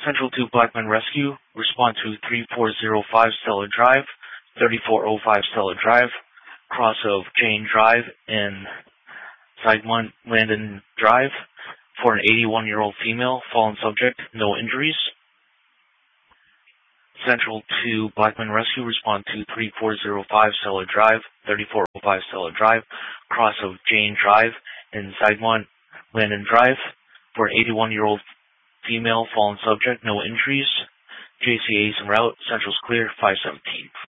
Central to Blackman Rescue. Respond to 3405 Stella Drive, 3405 Stella Drive, cross of Jane Drive and Sigmund Landon Drive for an 81-year-old female, fallen subject, no injuries. Central to Blackman Rescue, respond to 3405 Stella Drive, 3405 Stella Drive, cross of Jane Drive and Sigmund Landon Drive for an 81-year-old female, fallen subject, no injuries. JCA's en route, Central's clear, 517.